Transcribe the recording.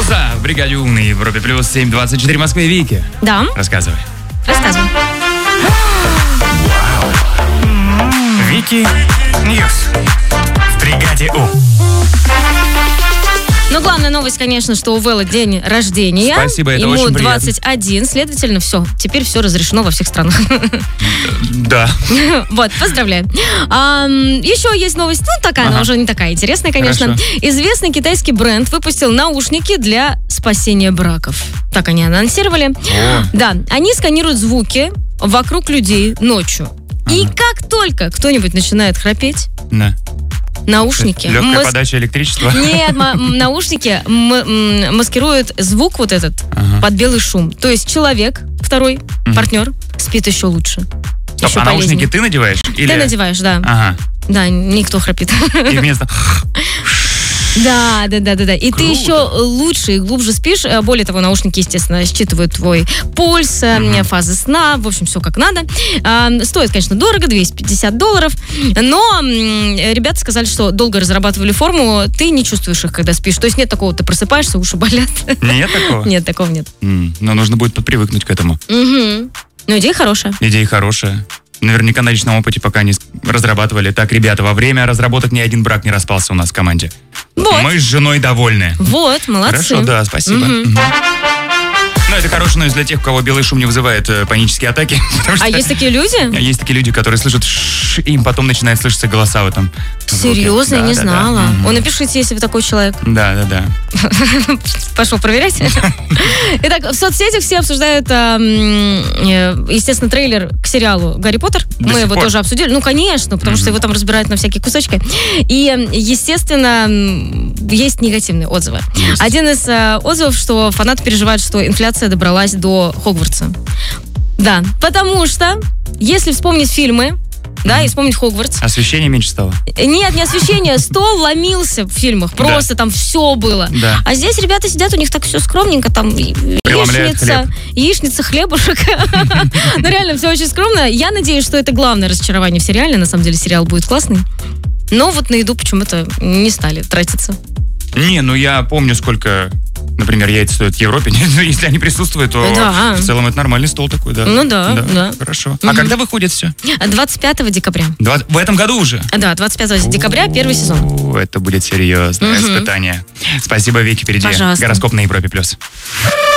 Муза в бригаде умный Европе плюс 7:24 в Москве. Вики. Да. Рассказывай. Рассказывай. Вики Ньюс в бригаде У. Ну, главная новость, конечно, что у Вэлла день рождения. Спасибо, это ему очень приятно. 21, следовательно, все. Теперь все разрешено во всех странах. Да. Вот, поздравляю. Еще есть новость, ну, такая, она уже не такая интересная, конечно. Хорошо. Известный китайский бренд выпустил наушники для спасения браков. Так они анонсировали. О. Да, они сканируют звуки вокруг людей ночью. И как только кто-нибудь начинает храпеть, Да. наушники... Легкая подача электричества. Нет, наушники маскируют звук вот этот под белый шум. То есть человек, второй партнер, спит еще лучше. Стоп, еще а наушники ты надеваешь? Или... Ты надеваешь, да. Ага. Да, никто храпит. И вместо... Да. И Круто. ты еще лучше и глубже спишь. Более того, наушники, естественно, считывают твой пульс, фазы сна, в общем, все как надо. Стоит, конечно, дорого, $250. Но ребята сказали, что долго разрабатывали форму, ты не чувствуешь их, когда спишь. То есть нет такого, ты просыпаешься, уши болят. Нет такого? Нет, такого нет. Но нужно будет привыкнуть к этому. Ну, идея хорошая. Идея хорошая. Наверняка на личном опыте пока не разрабатывали. Так, ребята, во время разработок ни один брак не распался у нас в команде. Вот. Мы с женой довольны. Вот, молодцы. Хорошо, да, спасибо. Ну, это хорошая новость для тех, у кого белый шум не вызывает панические атаки. А есть такие люди? Есть такие люди, которые слышат и им потом начинают слышаться голоса в этом звуке. Серьезно, я Да, не да, знала. да. Напишите, если вы такой человек. Да. Пошел проверять. Итак, в соцсетях все обсуждают, естественно, трейлер к сериалу «Гарри Поттер». До Мы сих его пор? тоже обсудили. Ну, конечно, потому что его там разбирают на всякие кусочки. И, естественно, есть негативные отзывы. Есть. Один из отзывов, что фанаты переживают, что инфляция добралась до Хогвартса. Да, потому что, если вспомнить фильмы, да, и вспомнить Хогвартс. Освещение меньше стало. Нет, не освещение, стол ломился в фильмах, просто там все было. Да. А здесь ребята сидят, у них так все скромненько, там Преломляют яичница, хлебушек. Ну реально, все очень скромно. Я надеюсь, что это главное разочарование в сериале. На самом деле сериал будет классный. Но вот на еду почему-то не стали тратиться. Не, ну я помню, сколько, например, яйца стоят в Европе. Если они присутствуют, то Да. в целом это нормальный стол такой, да. Ну да. Хорошо. А когда выходит все? 25 декабря. В этом году уже? Да, 25 декабря, первый сезон. О, это будет серьезное испытание. Спасибо, Вики, впереди Пожалуйста. гороскоп на Европе+.